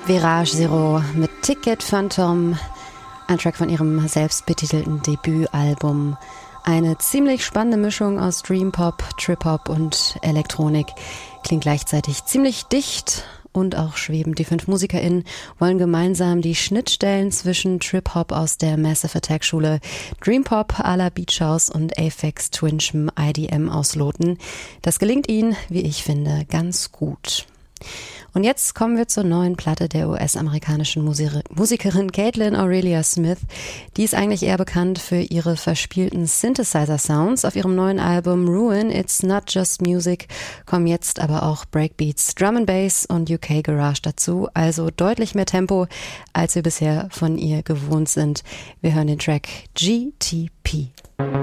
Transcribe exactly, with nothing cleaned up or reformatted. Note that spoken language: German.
Virage Zero mit Ticket Phantom, ein Track von ihrem selbstbetitelten Debütalbum. Eine ziemlich spannende Mischung aus Dream-Pop, Trip-Hop und Elektronik. Klingt gleichzeitig ziemlich dicht und auch schwebend. Die fünf MusikerInnen wollen gemeinsam die Schnittstellen zwischen Trip-Hop aus der Massive Attack-Schule, Dream-Pop à la Beach House und Aphex Twin'em I D M ausloten. Das gelingt ihnen, wie ich finde, ganz gut. Und jetzt kommen wir zur neuen Platte der U S-amerikanischen Musikerin Caitlin Aurelia Smith. Die ist eigentlich eher bekannt für ihre verspielten Synthesizer-Sounds. Auf ihrem neuen Album Ruin, It's Not Just Music kommen jetzt aber auch Breakbeats, Drum and Bass und U K Garage dazu. Also deutlich mehr Tempo, als wir bisher von ihr gewohnt sind. Wir hören den Track G T P.